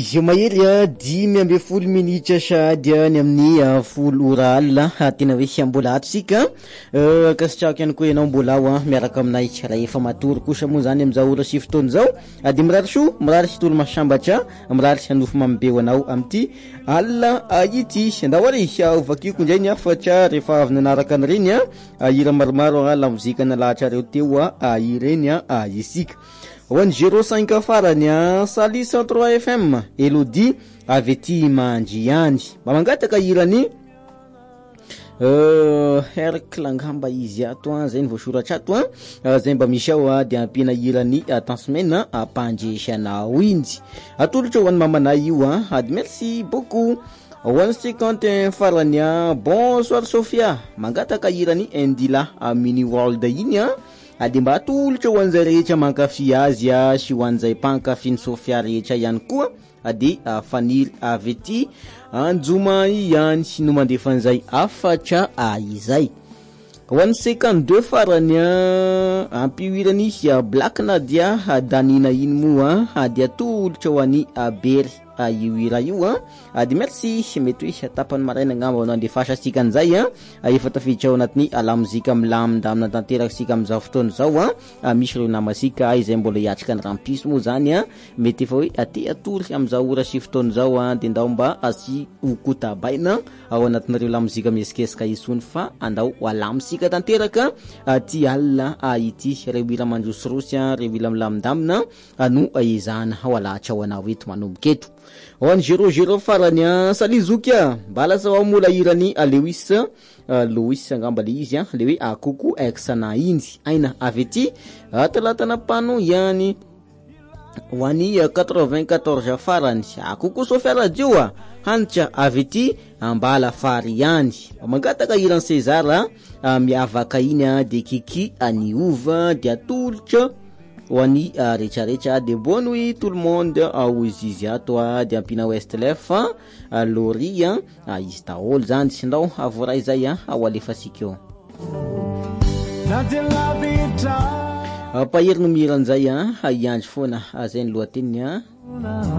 Io mahery 10 minitra sady ny amin'ny folo ora alina tena hoe mbola atsika kasitrako ihany koa ianao mbola ao miaraka aminay raha efa matory kosa moa zany amin'izao ora sy fotoana zao de mirary tolo masambatra mirary hanofo mamibeo anao amin'ity alina ity ndao ary ovakiko indray ny afatra rehefa avy nanaraka an'ireny hira maromaro la mozika nalahatra reo teo ireny isika One 05 farany Sali 103 FM Elodie avety mandriany mamangataka irany Hercle ngamba izy ato zay ny voasoratra ato zay mba misy ao dia ampina irany tansmena pandreshana windy atolotra ho an'ny mamanay io ady merci beaucoup 151 farany bonsoir Sofia mangataka irany Indila mini world iny ade mba atolotra ho an'izay rehetra mankafy azy sy ho an'izay mpankafy ny Sofia rehetra ihany koa ade faniry avety anjoma ihany no mandefa an'izay afatra izay 152 farany ampiwirany Black Nadia danina iny moa ade atolotra ho an'ny Bery io ira io ade merci mety hoe tapany maraina ngamba no andefasa sika an'izay efa tafiditra ao anatiny alamozika milamindamina tanteraka sika amin'izao fotoana zao misy ireo namasika izay mbola hiatrika ny rampiso moa zany mety efa hoe aty atory amin'izao ora sy fotoana zao de ndao mba asy okotabaina ao anatin'ireo lamozika miesikesika isony fa andao alamosika tanteraka ty alina ity reo ira mandrosorosy reo ira milamindamina no ezahana ao alahatra ao anao eto manomboka eto on 00 farany salizukia balasa wa mula irani Louis ngamba le izy le hoe akuku exana inzi aina aveti atalatana pano yani wani 94 farani akuku Sofia radio hancha aveti ambala fariani magataka iran Cesar miavaka iny de kiki aniuva de atulcha wani recha de bonne nuit tout le monde izy ato de ampina Westlef Loria Istaol zany sindao avoray zay awalefa sikio pahiry no miran'izay iandry foana zay ny lohateny